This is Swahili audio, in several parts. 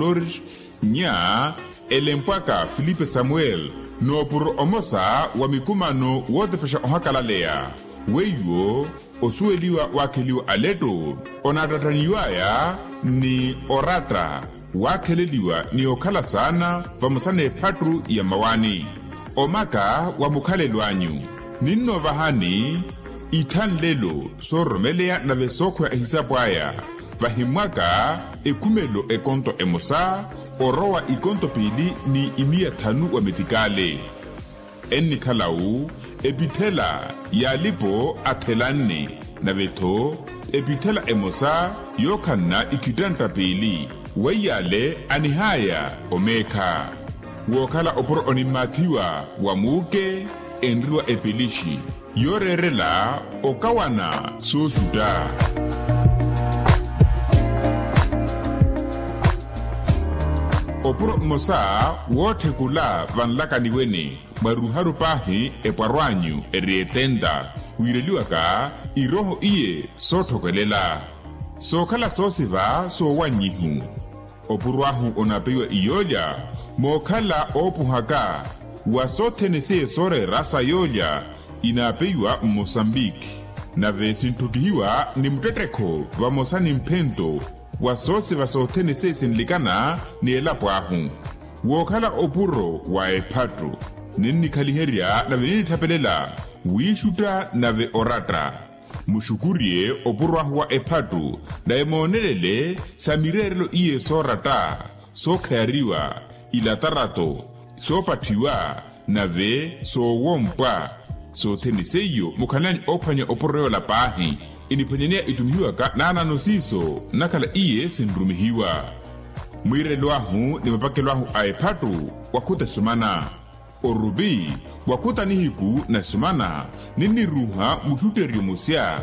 Flourish nya elempwaka Filipe Samuel no pur omosa wa mikumano wote pesha ohakalaleya weyo osueliwa wakeliwa aleto onatataniwaya ni oratra wakeleliwa ni okala sana vamusane patru ya mawani omaka wa mukale lwanyu ninno vahani itan lelo soromelea na vesokwa ehisapwaya vahimwaka ekumelo ekonto emosa orowa ikonto pili ni imia tanu wa metikale enni kalau epitela yalipo atelanne na veto epitela emosa yokanna ikitanta pili weyale anihaya omeka wokala oporo onimatiwa wa muke enriwa epilishi yorerela okawana sosuda oporo mosa wote kula vanlakaniwene maruharu pahi epwarwanyu erietenda wireliwaka iroho iye sotokelela sokala sosiva sowanyihu opurwahu onapewa iyoja mokala opuhaka wasotenese sore rasa yoja inapewa Mozambique na vesintukihiwa ni mteteko vamosani mpento wasose vasotenese sinlikana ni elapwahu wokala opuro wa epatru nini kaliheria na venini tapelela wishuta na ve oratra mushukurie opurwahu wa epatru na emonelele samirerelo iye sorata sokariwa ilatarato sopatiwa na ve sowompwa soteniseyo mukanani opanya opurreo la pahi inipanyania itumihiwaka nana nosiso nakala iye sinrumihiwa mwirelwahu ni mapakelwahu a epatru wakuta sumana orubi wakuta nihiku na sumana nini ruha mututerio musya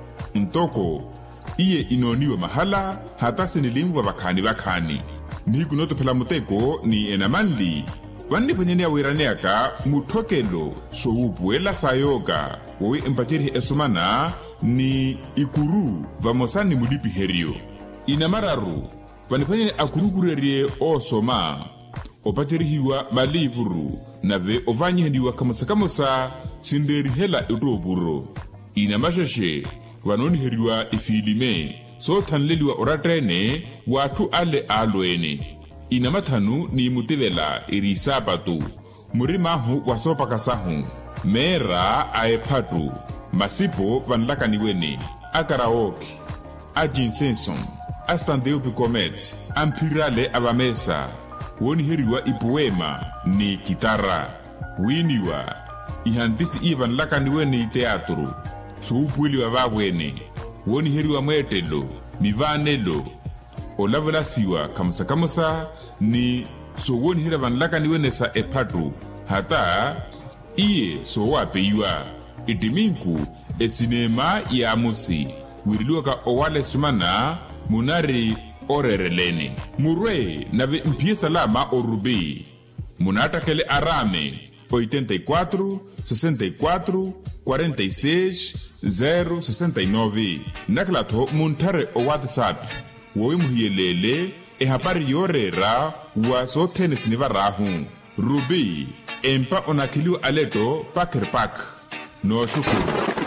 ntoko iye inoniwa mahala hata sinilimwa vakani nihiku noto pela muteko ni enamanli wani panyania wiraneaka mutokelo so upuela sayoga wowi empatiri esumana ni ikuru vamosani mulipi herio inamararu vanipanyani akurukurerie osoma opatirihiwa malivuru nave ovanyihendiwa kamosa sinderihela etoburo inamashashe vanoniheriwa ifilime so tanleliwa oratrene watu ale aloene inamatanu ni mutivela irisabatu murimahu wasopakasahu mera aepatu masipo vanlakaniwene akaraoke ajinsenson astandeupicomet ampirale avamesa woniheriwa ipuema ni kitara winiwa ihantisi iye vanlakaniwene teatru soupwiliwa vavwene woniheriwa mwetelo mivanelo olavelasiwa kamusa ni sowonihira vanlakaniwene sa epatru hata iye sowapeiwa itiminku esinema ya musi wiriliwaka owale sumana munari orerelene murwe nave mpie salama orubi munatakele arame 84 64 46 069 naklato muntare o WhatsApp wowi muhiyelele ehapari yorera wa sotenesini varahu rubi empa onakiliwa aleto pakerpak no shukuru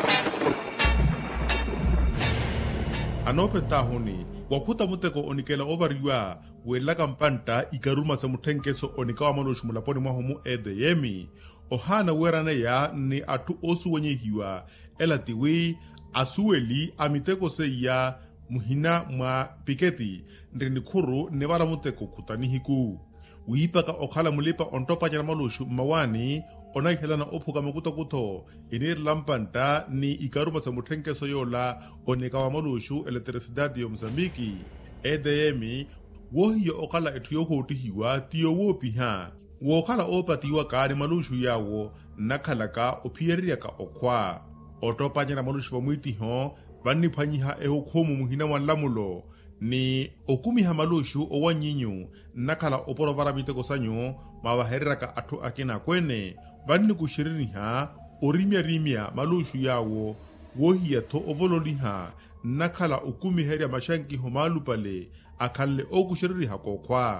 anopetahuni wakuta muteko onikela ovariwa welaka mpanta ikaruma sa mutenkeso onikawa maloshu mulaponi mwahumu edeyemi ohana werana ya ni atu osu wenyehiwa elatiwi asueli amiteko se ya muhina mwa piketi ndrini khuru nevara muteko kutanihiku wipaka okhala mulipa ontopanyana maloshu mawani onaihelana ophuka makutakuto inir lampanta ni ikaruma sa muthenkeso yola onekawa maloshu eletricidade yo Mozambique edemi wohiyo okhala ethu yohotihiwa tiyo wopiha wokhala opatiwa kani maloshu yawo nakhalaka ophiyeriyaka okhwa otopanyana maloshu vamwitiho vaniphanyiha ehokhomu muhina mwanlamulo ni okumiha maloshu owanyinyu nakhala oporovara miteko sanyu mavaheriraka athu akina kwene vanni kushiriniha orimya maloshu yawo wohiyatho ovololiha nakhala okumiherya mashankiho malupale akhalle okushiririha kokhwa